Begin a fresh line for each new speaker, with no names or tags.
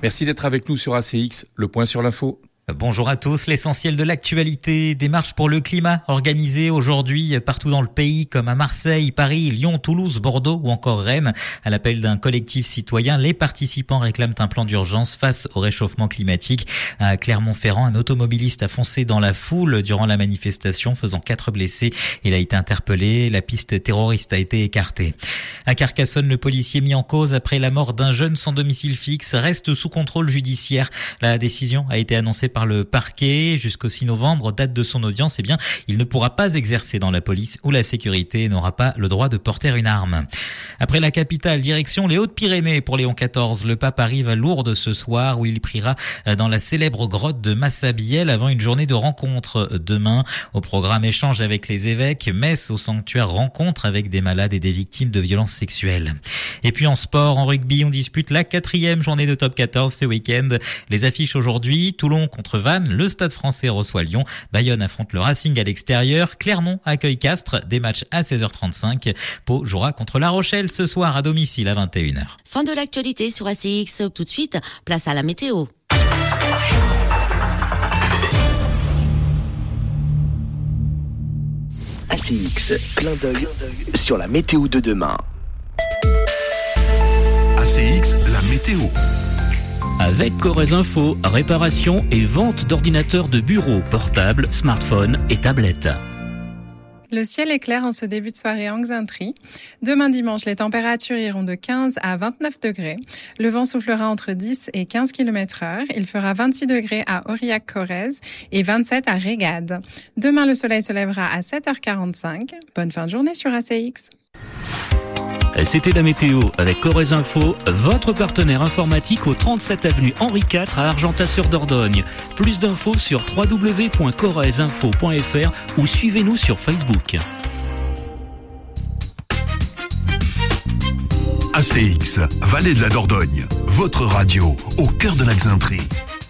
Merci d'être avec nous sur ACX, le point sur l'info.
Bonjour à tous, l'essentiel de l'actualité, des marches pour le climat organisées aujourd'hui partout dans le pays comme à Marseille, Paris, Lyon, Toulouse, Bordeaux ou encore Rennes. À l'appel d'un collectif citoyen, les participants réclament un plan d'urgence face au réchauffement climatique. À Clermont-Ferrand, un automobiliste a foncé dans la foule durant la manifestation, faisant 4 blessés. Il a été interpellé, la piste terroriste a été écartée. À Carcassonne, le policier mis en cause après la mort d'un jeune sans domicile fixe reste sous contrôle judiciaire. La décision a été annoncée par le parquet jusqu'au 6 novembre, date de son audience. Il ne pourra pas exercer dans la police ou la sécurité et n'aura pas le droit de porter une arme. Après la capitale, direction les Hautes-Pyrénées pour Léon XIV. Le pape arrive à Lourdes ce soir où il priera dans la célèbre grotte de Massabielle avant une journée de rencontres demain. Au programme échange avec les évêques, messe au sanctuaire, rencontre avec des malades et des victimes de violences sexuelles. Et puis en sport, en rugby, on dispute la 4e journée de top 14 ce week-end. Les affiches aujourd'hui, Toulon contre Vannes, le Stade Français reçoit Lyon, Bayonne affronte le Racing à l'extérieur, Clermont accueille Castres, des matchs à 16h35. Pau jouera contre La Rochelle ce soir à domicile à 21h.
Fin de l'actualité sur ACX. Tout de suite, place à la météo.
ACX, clin d'œil sur la météo de demain.
ACX, la météo.
Avec Corrèze Info, réparation et vente d'ordinateurs de bureau, portables, smartphones et tablettes.
Le ciel est clair en ce début de soirée en Xaintrie. Demain dimanche, les températures iront de 15 à 29 degrés. Le vent soufflera entre 10 et 15 km/h. Il fera 26 degrés à Aurillac-Corrèze et 27 à Régade. Demain, le soleil se lèvera à 7h45. Bonne fin de journée sur ACX.
C'était la météo avec Corrèze Info, votre partenaire informatique au 37 avenue Henri IV à Argentat-sur-Dordogne. Plus d'infos sur www.corrèzeinfo.fr ou suivez-nous sur Facebook.
ACX, Vallée de la Dordogne, votre radio au cœur de la Xaintrie.